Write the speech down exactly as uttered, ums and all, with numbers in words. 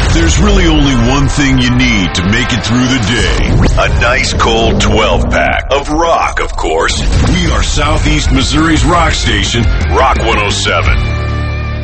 There's really only one thing you need to make it through the day. A nice cold twelve-pack of rock, of course. We are Southeast Missouri's rock station, Rock one oh seven.